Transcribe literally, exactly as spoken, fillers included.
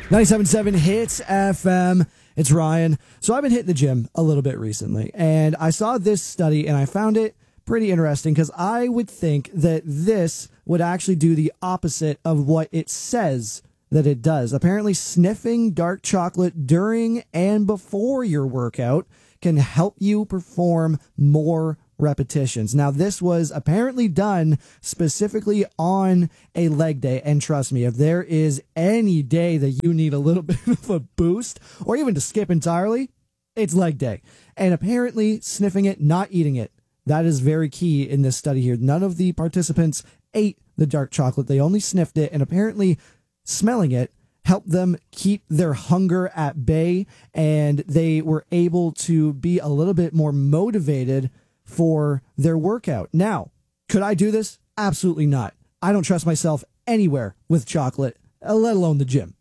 ninety-seven point seven Hits F M. It's Ryan. So I've been hitting the gym a little bit recently, and I saw this study, and I found it pretty interesting because I would think that this would actually do the opposite of what it says that it does. Apparently, sniffing dark chocolate during and before your workout can help you perform more repetitions. Now, this was apparently done specifically on a leg day. And trust me, if there is any day that you need a little bit of a boost or even to skip entirely, it's leg day. And apparently sniffing it, not eating it, that is very key in this study here. None of the participants ate the dark chocolate. They only sniffed it, and apparently smelling it helped them keep their hunger at bay, and they were able to be a little bit more motivated for their workout. Now, could I do this? Absolutely not. I don't trust myself anywhere with chocolate, let alone the gym.